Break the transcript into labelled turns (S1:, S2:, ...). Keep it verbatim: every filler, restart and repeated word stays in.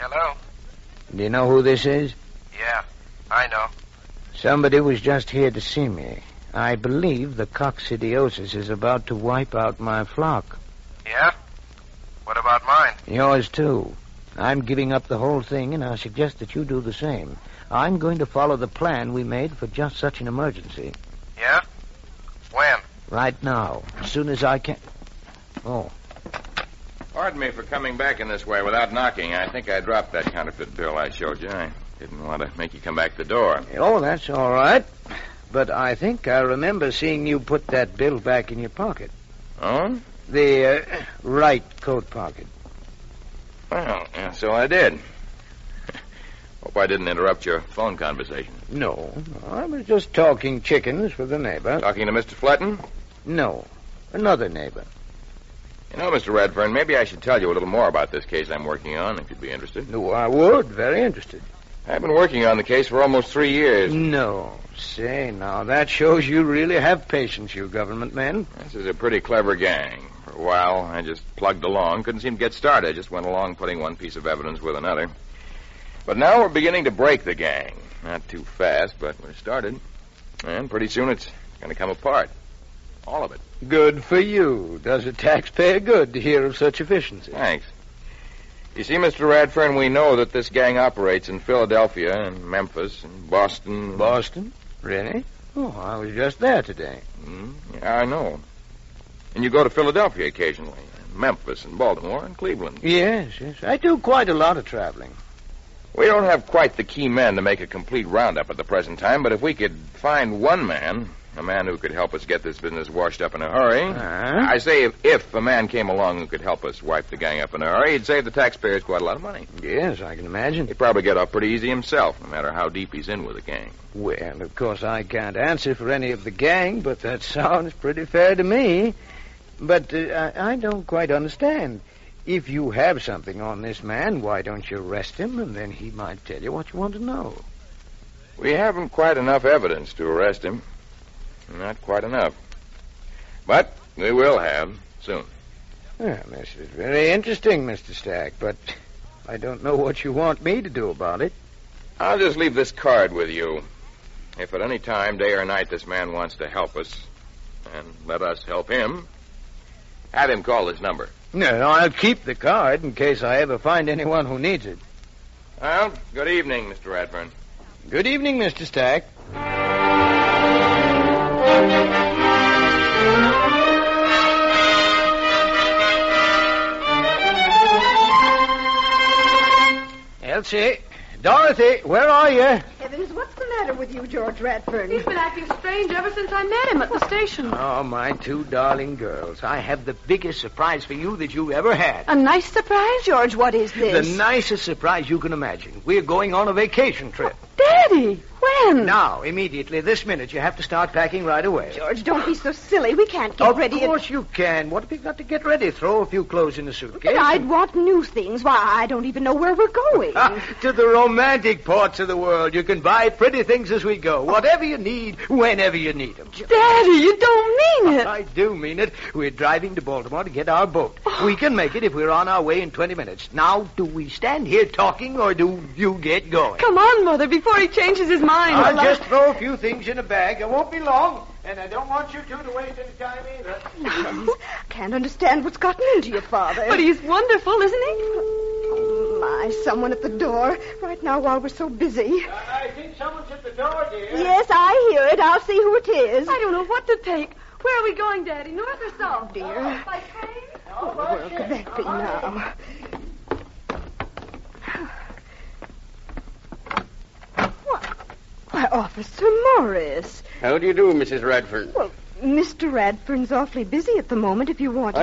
S1: Hello?
S2: Do you know who this is?
S1: Yeah, I know.
S2: Somebody was just here to see me. I believe the coccidiosis is about to wipe out my flock.
S1: Yeah? What about mine?
S2: Yours, too. I'm giving up the whole thing, and I suggest that you do the same. I'm going to follow the plan we made for just such an emergency.
S1: Yeah? When?
S2: Right now, as soon as I can... Oh.
S3: Pardon me for coming back in this way without knocking. I think I dropped that counterfeit bill I showed you. I didn't want to make you come back to the door.
S2: Oh, that's all right. But I think I remember seeing you put that bill back in your pocket.
S3: Oh?
S2: The uh, right coat pocket.
S3: Well, yeah, so I did. Hope I didn't interrupt your phone conversation.
S2: No, I was just talking chickens with a neighbor.
S3: Talking to Mister Fletton?
S2: No, another neighbor.
S3: You know, Mister Redfern, maybe I should tell you a little more about this case I'm working on, if you'd be interested.
S2: No, I would. Very interested.
S3: I've been working on the case for almost three years.
S2: No. Say, now, that shows you really have patience, you government men.
S3: This is a pretty clever gang. For a while, I just plugged along. Couldn't seem to get started. I just went along putting one piece of evidence with another. But now we're beginning to break the gang. Not too fast, but we're started. And pretty soon it's going to come apart. All of it.
S2: Good for you. Does a taxpayer good to hear of such efficiency?
S3: Thanks. You see, Mister Radfern, we know that this gang operates in Philadelphia and Memphis and Boston.
S2: Boston? Really? Oh, I was just there today.
S3: Mm, yeah, I know. And you go to Philadelphia occasionally, and Memphis and Baltimore and Cleveland.
S2: Yes, yes. I do quite a lot of traveling.
S3: We don't have quite the key men to make a complete roundup at the present time, but if we could find one man, a man who could help us get this business washed up in a hurry.
S2: Uh-huh.
S3: I say if, if a man came along who could help us wipe the gang up in a hurry, he'd save the taxpayers quite a lot of money.
S2: Yes, I can imagine.
S3: He'd probably get off pretty easy himself, no matter how deep he's in with the gang.
S2: Well, of course, I can't answer for any of the gang, but that sounds pretty fair to me. But uh, I, I don't quite understand. If you have something on this man, why don't you arrest him, and then he might tell you what you want to know.
S3: We haven't quite enough evidence to arrest him. Not quite enough. But we will have soon.
S2: Well, this is very interesting, Mister Stack, but I don't know what you want me to do about it.
S3: I'll just leave this card with you. If at any time, day or night, this man wants to help us, and let us help him, have him call this number.
S2: No, I'll keep the card in case I ever find anyone who needs it.
S3: Well, good evening, Mister Radfern.
S2: Good evening, Mister Stack. Elsie, Dorothy, where are you?
S4: Heavens, what's the matter with you, George Radfern?
S5: He's been acting strange ever since I met him at the station.
S2: Oh, my two darling girls. I have the biggest surprise for you that you ever had.
S5: A nice surprise?
S4: George, what is this?
S2: The nicest surprise you can imagine. We're going on a vacation trip.
S5: Daddy, when?
S2: Now, immediately, this minute, you have to start packing right away.
S4: George, don't be so silly. We can't get
S2: of
S4: ready.
S2: Of course you can. What have you got to get ready? Throw a few clothes in the suitcase.
S4: But I'd want new things. Why, I don't even know where we're going.
S2: To the romantic parts of the world. You can buy pretty things as we go. Whatever you need, whenever you need them.
S5: Daddy, you don't mean it.
S2: I do mean it. We're driving to Baltimore to get our boat. We can make it if we're on our way in twenty minutes. Now, do we stand here talking, or do you get going?
S5: Come on, Mother, before he changes his mind.
S2: I'll just throw a few things in a bag. It won't be long, and I don't want you two to waste any time either.
S4: No, can't understand what's gotten into your father.
S5: But he's wonderful, isn't he?
S4: Oh, my, someone at the door right now while we're so busy.
S2: Uh, I think someone's at the door, dear.
S4: Yes, I hear it. I'll see who it is.
S5: I don't know what to take. Where are we going, Daddy? North or south?
S4: Oh, dear.
S5: Oh, by train?
S4: What in the world could that be now? Why, Officer Morris.
S6: How do you do, Missus Radford?
S4: Well, Mister Radfern's awfully busy at the moment if you want